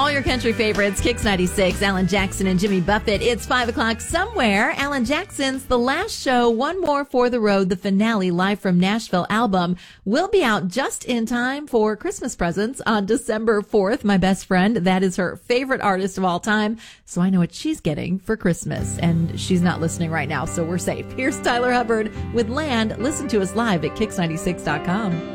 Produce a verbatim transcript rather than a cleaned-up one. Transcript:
All your country favorites, Kix ninety-six, Alan Jackson and Jimmy Buffett. It's five o'clock somewhere. Alan Jackson's The Last Show, One More for the Road, the finale live from Nashville album will be out just in time for Christmas presents on December fourth. My best friend, that is her favorite artist of all time. So I know what she's getting for Christmas. And she's not listening right now, so we're safe. Here's Tyler Hubbard with Land. Listen to us live at kix ninety-six dot com.